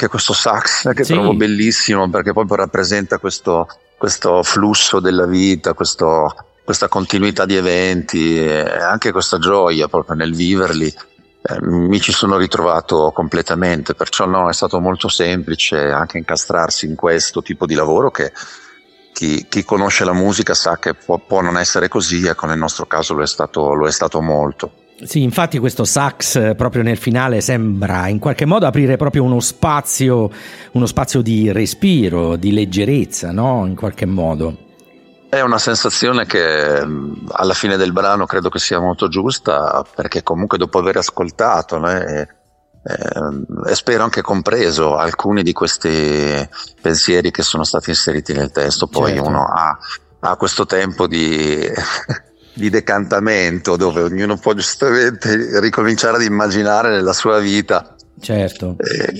anche questo sax che Sì. trovo bellissimo, perché proprio rappresenta questo flusso della vita, questa continuità di eventi e anche questa gioia proprio nel viverli. Mi ci sono ritrovato completamente, perciò no, è stato molto semplice anche incastrarsi in questo tipo di lavoro che chi conosce la musica sa che può non essere così, ecco, nel nostro caso lo è stato molto. Sì, infatti questo sax proprio nel finale sembra in qualche modo aprire proprio uno spazio di respiro, di leggerezza, no? In qualche modo. È una sensazione che alla fine del brano credo che sia molto giusta, perché comunque dopo aver ascoltato, no, e spero anche compreso alcuni di questi pensieri che sono stati inseriti nel testo, poi Certo. uno ha questo tempo di decantamento dove ognuno può giustamente ricominciare ad immaginare nella sua vita Certo.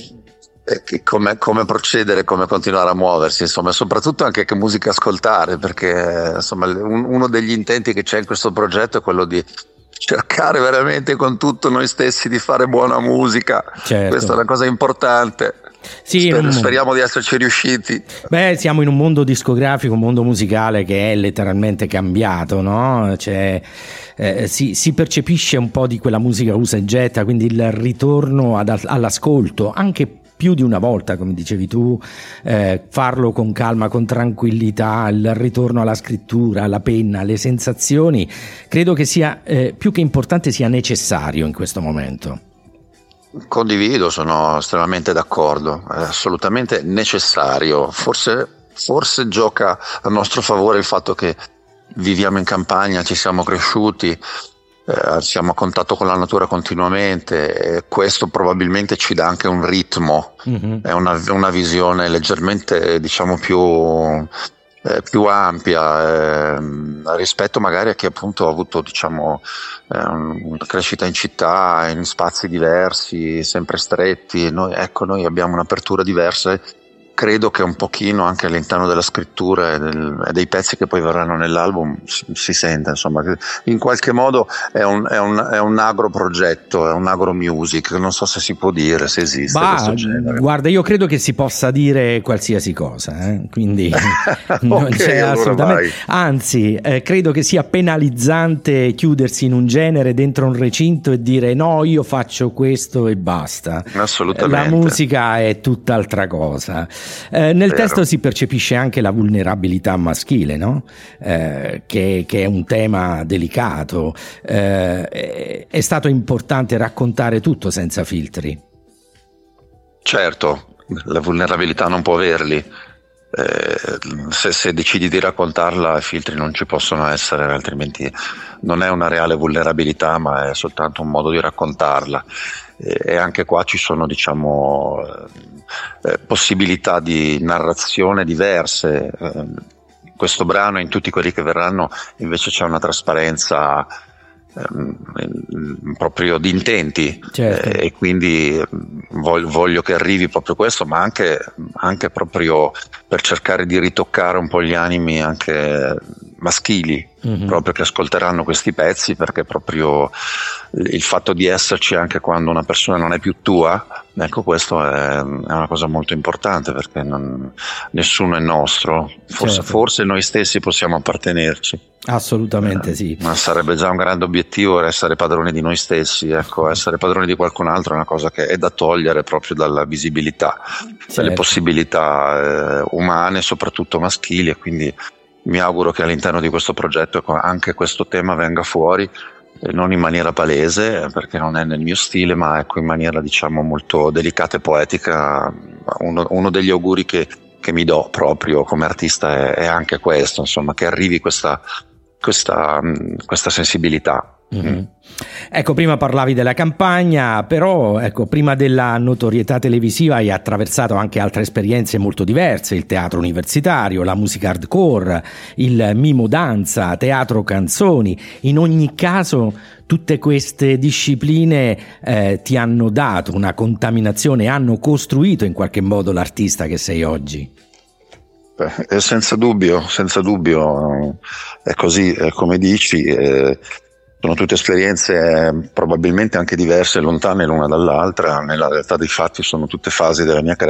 come procedere, come continuare a muoversi, insomma, soprattutto anche che musica ascoltare, perché insomma uno degli intenti che c'è in questo progetto è quello di cercare veramente con tutto noi stessi di fare buona musica. Certo. Questa è una cosa importante. Sì, Speriamo di esserci riusciti. Beh, siamo in un mondo discografico, un mondo musicale che è letteralmente cambiato, no? Cioè, si percepisce un po' di quella musica usa e getta, quindi il ritorno all'ascolto, anche più di una volta, come dicevi tu, farlo con calma, con tranquillità, il ritorno alla scrittura, alla penna, alle sensazioni, credo che sia più che importante, sia necessario in questo momento. Condivido, sono estremamente d'accordo, è assolutamente necessario. Forse gioca a nostro favore il fatto che viviamo in campagna, ci siamo cresciuti, siamo a contatto con la natura continuamente, e questo probabilmente ci dà anche un ritmo, è una visione leggermente, diciamo, più ampia rispetto magari a chi appunto ha avuto, diciamo, una crescita in città, in spazi diversi, sempre stretti. Noi abbiamo un'apertura diversa. Credo che un pochino anche all'interno della scrittura e dei pezzi che poi verranno nell'album si senta, insomma, che in qualche modo è un agro progetto, è un agro music, non so se si può dire, se esiste questo genere. Guarda, io credo che si possa dire qualsiasi cosa, quindi non Okay, c'è allora assolutamente, vai. anzi, credo che sia penalizzante chiudersi in un genere dentro un recinto e dire no, io faccio questo e basta. Assolutamente. La musica è tutt'altra cosa. Nel Vero. testo si percepisce anche la vulnerabilità maschile, no? Che è un tema delicato. È stato importante raccontare tutto senza filtri. Certo, la vulnerabilità non può averli. Se decidi di raccontarla, i filtri non ci possono essere, altrimenti non è una reale vulnerabilità, ma è soltanto un modo di raccontarla. E anche qua ci sono, diciamo, possibilità di narrazione diverse. In questo brano e in tutti quelli che verranno invece c'è una trasparenza proprio di intenti, Certo. e quindi voglio che arrivi proprio questo, ma anche proprio per cercare di ritoccare un po' gli animi anche maschili, proprio che ascolteranno questi pezzi, perché proprio il fatto di esserci anche quando una persona non è più tua, ecco, questo è una cosa molto importante, perché nessuno è nostro, Certo. forse noi stessi possiamo appartenerci. Assolutamente sì. Ma sarebbe già un grande obiettivo essere padroni di noi stessi, ecco, essere padroni di qualcun altro è una cosa che è da togliere proprio dalla visibilità, delle Certo. possibilità umane, soprattutto maschili, e quindi mi auguro che all'interno di questo progetto anche questo tema venga fuori, non in maniera palese, perché non è nel mio stile, ma ecco, in maniera, diciamo, molto delicata e poetica. Uno degli auguri che mi do proprio come artista è anche questo, insomma, che arrivi questa sensibilità. Ecco, prima parlavi della campagna, però ecco, prima della notorietà televisiva hai attraversato anche altre esperienze molto diverse: il teatro universitario, la musica hardcore, il mimo danza, teatro canzoni. In ogni caso tutte queste discipline ti hanno dato una contaminazione, hanno costruito in qualche modo l'artista che sei oggi. Senza dubbio, è così, come dici, sono tutte esperienze probabilmente anche diverse, lontane l'una dall'altra. Nella realtà dei fatti sono tutte fasi della mia